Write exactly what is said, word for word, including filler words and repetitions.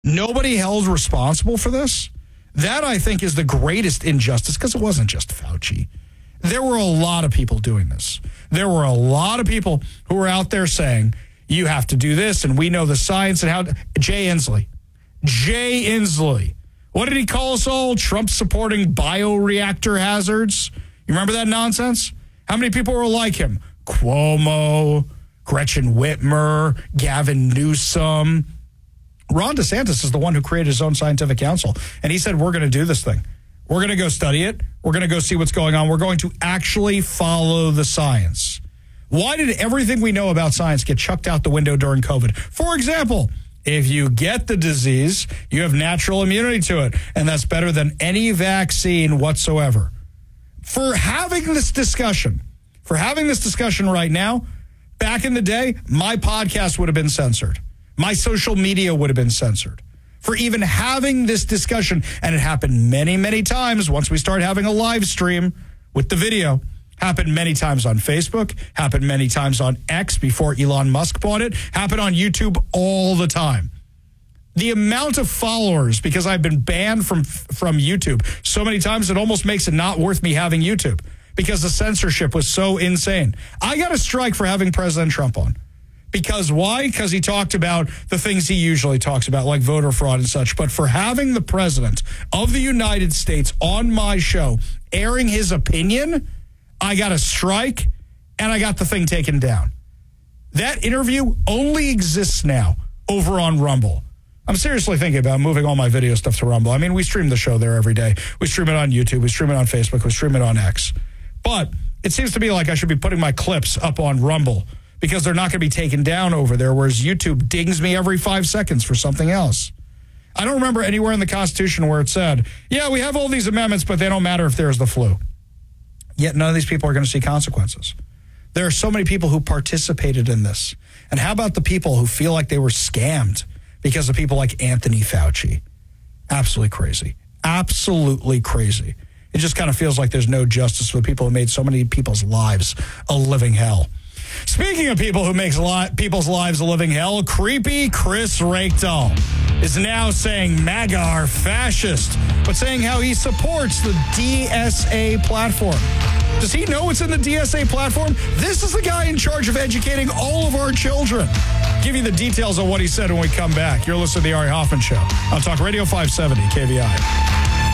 Nobody held responsible for this. That, I think, is the greatest injustice, because it wasn't just Fauci. There were a lot of people doing this. There were a lot of people who were out there saying, you have to do this, and we know the science and how... To, Jay Inslee. Jay Inslee. What did he call us all? Trump-supporting bioreactor hazards? You remember that nonsense? How many people were like him? Cuomo, Gretchen Whitmer, Gavin Newsom. Ron DeSantis is the one who created his own scientific council, and he said, we're going to do this thing. We're going to go study it. We're going to go see what's going on. We're going to actually follow the science. Why did everything we know about science get chucked out the window during COVID? For example, if you get the disease, you have natural immunity to it, and that's better than any vaccine whatsoever. For having this discussion, for having this discussion right now, back in the day, my podcast would have been censored. My social media would have been censored. For even having this discussion, and it happened many, many times once we started having a live stream with the video, happened many times on Facebook, happened many times on X before Elon Musk bought it, happened on YouTube all the time. The amount of followers, because I've been banned from from YouTube so many times, it almost makes it not worth me having YouTube, because the censorship was so insane. I got a strike for having President Trump on. Because why? Because he talked about the things he usually talks about, like voter fraud and such. But for having the president of the United States on my show, airing his opinion, I got a strike, and I got the thing taken down. That interview only exists now over on Rumble. I'm seriously thinking about moving all my video stuff to Rumble. I mean, we stream the show there every day. We stream it on YouTube. We stream it on Facebook. We stream it on X. But it seems to me like I should be putting my clips up on Rumble, because they're not going to be taken down over there, whereas YouTube dings me every five seconds for something else. I don't remember anywhere in the Constitution where it said, yeah, we have all these amendments, but they don't matter if there's the flu. Yet none of these people are going to see consequences. There are so many people who participated in this. And how about the people who feel like they were scammed because of people like Anthony Fauci? Absolutely crazy. Absolutely crazy. It just kind of feels like there's no justice for the people who made so many people's lives a living hell. Speaking of people who makes li- people's lives a living hell, creepy Chris Rakedal is now saying MAGA are fascist, but saying how he supports the D S A platform. Does he know what's in the D S A platform? This is the guy in charge of educating all of our children. I'll give you the details on what he said when we come back. You're listening to the Ari Hoffman Show on Talk Radio five seventy K V I.